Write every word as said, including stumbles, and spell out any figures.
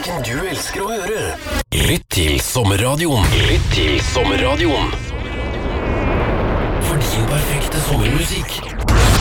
musikken du elsker å høre. Lytt til Sommerradioen. Lytt til Sommerradioen. For din perfekte sommermusikk.